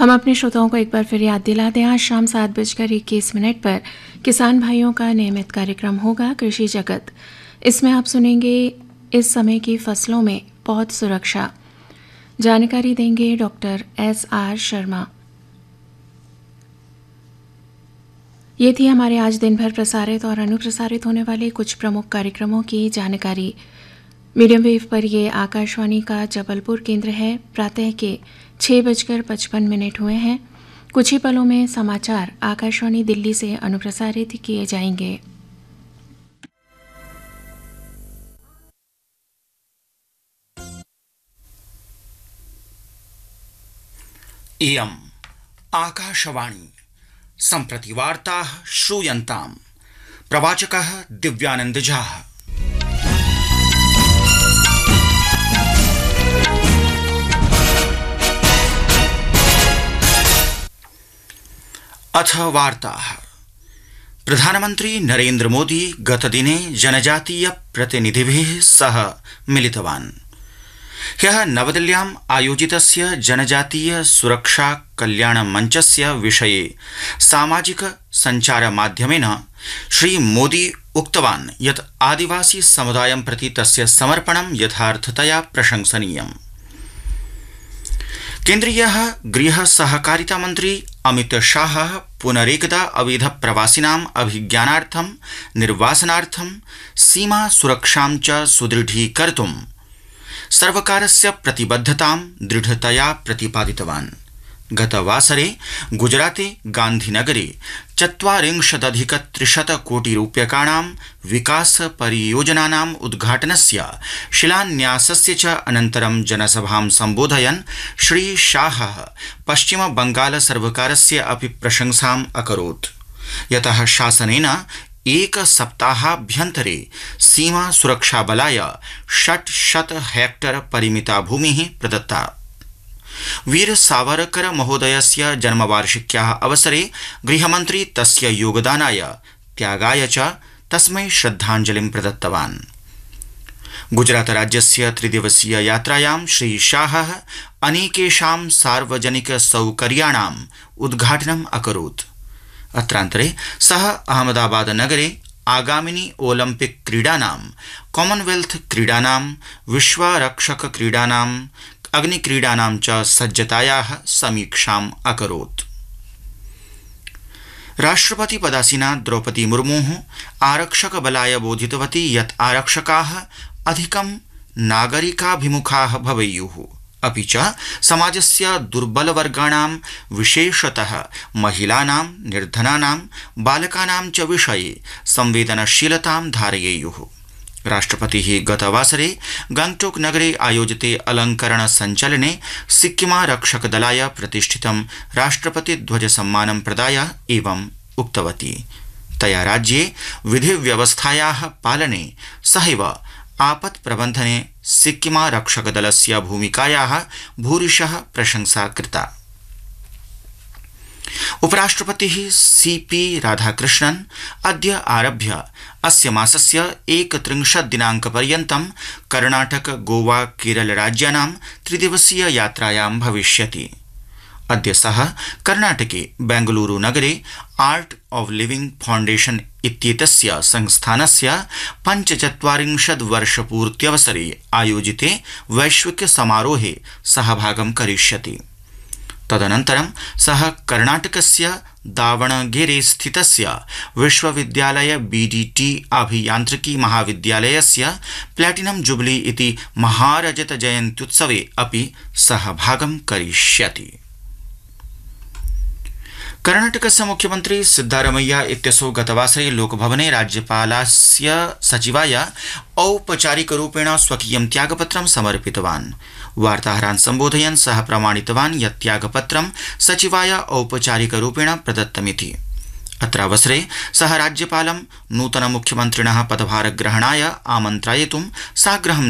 हम अपने श्रोताओं को एक बार फिर याद दिला दें, आज शाम 7:21 पर किसान भाइयों का नियमित कार्यक्रम होगा कृषि जगत। इसमें आप सुनेंगे इस समय की फसलों में पौध सुरक्षा। जानकारी देंगे डॉक्टर SR शर्मा। ये थी हमारे आज दिन भर प्रसारित और अनुप्रसारित होने वाले कुछ प्रमुख कार्यक्रमों की जानकारी। मीडियम वेव पर ये आकाशवाणी का जबलपुर केंद्र है। प्रातः के 6:55 हुए हैं। कुछ ही पलों में समाचार आकाशवाणी दिल्ली से अनुप्रसारित किए जाएंगे। इयम् आकाशवाणी। सम्प्रति वार्ताः श्रूयन्ताम्। प्रवाचकः दिव्यानंद झा। अथ वार्ताः। प्रधानमन्त्री नरेन्द्र मोदी गतदिने जनजातीय प्रतिनिधिभिः सह मिलितवान्। ह्यः नवदिल्ल्याम् आयोजितस्य जनजातीय सुरक्षा कल्याण मंचस्य विषये सामाजिक संचार माध्यमेन श्री मोदी उक्तवान् यत् आदिवासी समुदायं प्रति तस्य समर्पणं यथार्थतया प्रशंसनीयम्। केन्द्रीयः गृह सहकारिता मन्त्री अमित शाहः पुनरेकदा अवैध प्रवासिनाम् अभिज्ञानार्थं निर्वासनार्थं सीमा सुरक्षां च सुदृढीकर्तुं सर्वकारस्य प्रतिबद्धतां दृढतया प्रतिपादितवान्। गतवासरे गुजराते गान्धीनगरे 40,300 कोटि रूप्यकाणां विकास परियोजनानाम् उद्घाटनस्य शिलान्यासस्य च अनन्तरं जनसभां सम्बोधयन् श्री शाहः पश्चिम बंगाल सर्वकारस्य अपि प्रशंसाम् अकरोत्, यतः शासनेन एक सप्ताहाभ्यन्तरे सीमा सुरक्षा बलाय 600 हेक्टर परिमिता भूमिः प्रदत्ता। वीर सावरकर महोदयस्य जन्मवार्षिक्याः अवसरे गृहमन्त्री तस्य योगदानाय त्यागाय च तस्मै श्रद्धाञ्जलिं प्रदत्तवान्। गुजरात राज्यस्य 3-दिवसीय यात्रायां श्री शाहः अनेकेषां सार्वजनिक सौकर्याणाम् उद्घाटनम् अकरोत्। अत्रान्तरे सः अहमदाबाद नगरे आगामिनी ओलम्पिक क्रीडानां, कॉमनवेल्थ क्रीडानां, विश्वरक्षक क्रीडानां, अग्निक्रीडानां च सज्जतायाः समीक्षाम् अकरोत्। राष्ट्रपति पदासीना द्रौपदी मुर्मुः आरक्षक बलाय बोधितवती यत् आरक्षकाः अधिकं नागरिकाभिमुखाः भवेयुः, अपि च समाजस्य दुर्बलवर्गाणां विशेषतः महिलानां, निर्धनानां, बालकानां च विषये संवेदनशीलतां धारयेयुः। राष्ट्रपतिः गतवासरे गंगटोक नगरे आयोजिते अलंकरण संचलने सिक्किमारक्षकदलाय प्रतिष्ठितं राष्ट्रपति ध्वज सम्मानं प्रदाय एवं उक्तवती। तया राज्ये विधिव्यवस्थायाः पालने सहैव आपत् प्रबन्धने सिक्किमारक्षकदलस्य भूमिकायाः भूरिशः प्रशंसा कृता। उपराष्ट्रपतिः CP राधाकृष्णन् अद्य आरभ्य अस्य मासस्य 31 दिनाङ्कपर्यन्तं कर्णाटक, गोवा, केरल राज्यानां 3-दिवसीय यात्रायां भविष्यति। अद्य सः कर्णाटके बेंगलुरु नगरे आर्ट ऑफ लिविंग फाउंडेशन इत्येतस्य संस्थानस्य 45 वर्षपूर्त्यवसरे आयोजिते वैश्विक समारोहे सहभागं करिष्यति। तदनन्तरं सः कर्णाटकस्य दावणगेरे स्थितस्य विश्वविद्यालय BDT अभियान्त्रिकी महाविद्यालयस्य प्लैटिनम जुबली इति महारजत जयन्त्युत्सवे अपि सहभागं करिष्यति। कर्णाटकस्य मुख्यमन्त्री सिद्धारमैया इत्यसौ गतवासरे लोकभवने राज्यपालस्य सचिवाय औपचारिकरूपेण स्वकीयं त्यागपत्रं समर्पितवान्। वार्ताहरान् सम्बोधयन् सः प्रमाणितवान् यत् त्यागपत्रं सचिवाय औपचारिकरूपेण प्रदत्तमिति। अत्रावसरे सः राज्यपालं नूतनमुख्यमन्त्रिणः पदभारग्रहणाय आमन्त्रयितुं साग्रहं